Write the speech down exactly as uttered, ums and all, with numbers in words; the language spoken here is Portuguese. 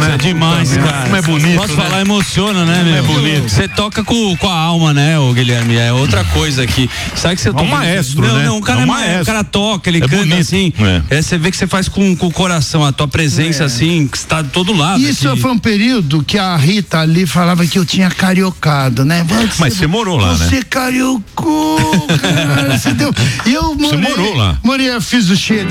né? É demais, Puta, cara. Como é bonito, Posso né? falar, emociona, né, meu? É bonito. Você toca com, com a alma, né, ô Guilherme? É outra coisa aqui. Sabe que você toca. É um maestro, não, né? Não, o cara É é, um maestro. maestro. O cara toca, ele É canta bonito. assim. É. É, você vê que você faz com, com o coração, a tua presença, É. assim, que está de todo lado. Isso aqui. foi um período que a Rita ali falava que eu tinha cariocado, né? Mas você morou lá, você né? Você cariocou, cara. Você deu. Eu morei, morou lá. Morei, eu fiz o cheiro.